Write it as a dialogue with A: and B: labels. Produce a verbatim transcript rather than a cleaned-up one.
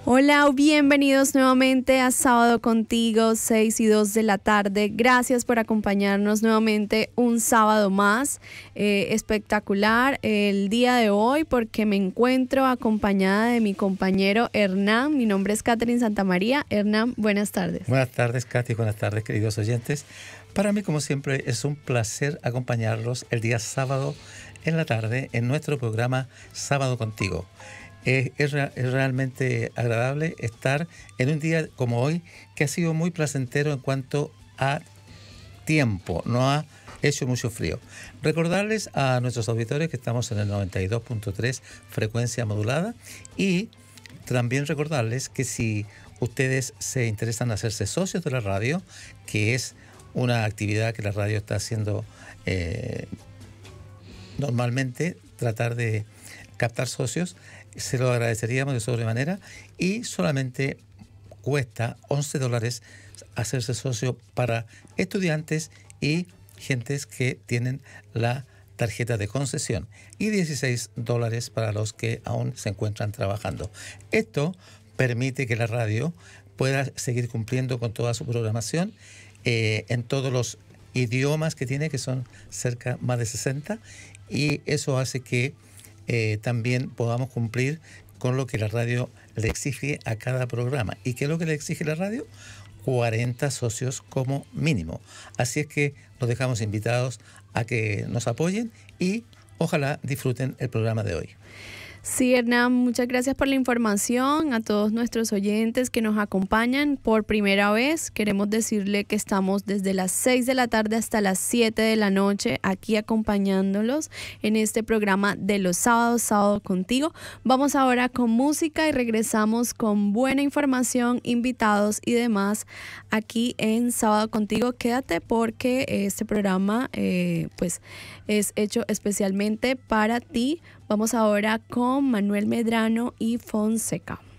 A: Hola, bienvenidos nuevamente a Sábado Contigo, seis y dos de la tarde. Gracias por acompañarnos nuevamente un sábado más. Eh, espectacular el día de hoy porque me encuentro acompañada de mi compañero Hernán. Mi nombre es Catherine Santamaría. Hernán, buenas tardes.
B: Buenas tardes, Katy. Buenas tardes, queridos oyentes. Para mí, como siempre, es un placer acompañarlos el día sábado en la tarde en nuestro programa Sábado Contigo. Es, es, es realmente agradable estar en un día como hoy que ha sido muy placentero en cuanto a tiempo, no ha hecho mucho frío. Recordarles a nuestros auditores que estamos en el noventa y dos punto tres frecuencia modulada y también recordarles que si ustedes se interesan en hacerse socios de la radio, que es una actividad que la radio está haciendo eh, normalmente, tratar de captar socios, se lo agradeceríamos de sobremanera y solamente cuesta once dólares hacerse socio para estudiantes y gentes que tienen la tarjeta de concesión y dieciséis dólares para los que aún se encuentran trabajando. Esto permite que la radio pueda seguir cumpliendo con toda su programación eh, en todos los idiomas que tiene, que son cerca más de sesenta, y eso hace que Eh, también podamos cumplir con lo que la radio le exige a cada programa. ¿Y qué es lo que le exige la radio? cuarenta socios como mínimo. Así es que los dejamos invitados a que nos apoyen y ojalá disfruten el programa de hoy.
A: Sí, Hernán, muchas gracias por la información. A todos nuestros oyentes que nos acompañan por primera vez, queremos decirle que estamos desde las seis de la tarde hasta las siete de la noche aquí acompañándolos en este programa de los sábados, Sábado Contigo. Vamos ahora con música y regresamos con buena información, invitados y demás aquí en Sábado Contigo. Quédate porque este programa eh, pues es hecho especialmente para ti. Vamos ahora con Manuel Medrano y Fonseca.